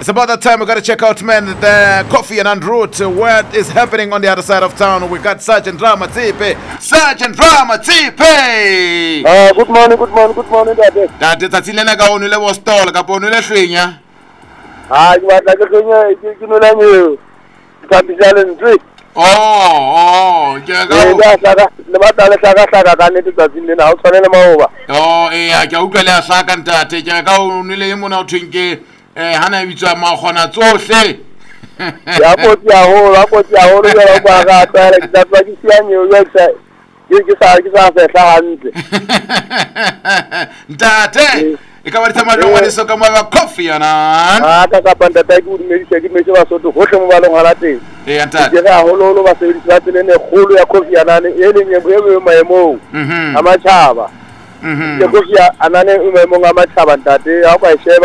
It's about that time we got to check out, man, the coffee and en route. What is happening on the other side of town? We got Sergeant Rama Tipe. Sergeant Rama Tipe! Good morning, Daddy. Dati tatsilena ka onile wo stall ka ponile hlinya. Ke batla ke nola nyo. Tsambisana ntse. Ke ka le batla le hlaka ka nete tsatsing lena ha o tshwanela maoba. Ke utlwa le a hlaka ntate ke ka onile e mona o thwenge hana bitswa ma khona tsohle. Ya kotsi haholo ya ba ka tsara ke tsa ke sianyo yo ke sa fehla hantle. Ntate e ka ba ditsamalo ngwane so ka mo coffee yana. Ka panda ta ke udumedisa ke metse ba soto hohle mo balong hala teng. Ntate ke ga holo ba sebedisa ba tselene kholo ya coffee yana e leng e maemong a matjhaba. Ke coffee anane e maemong a matjhaba ntate ha o ka sheba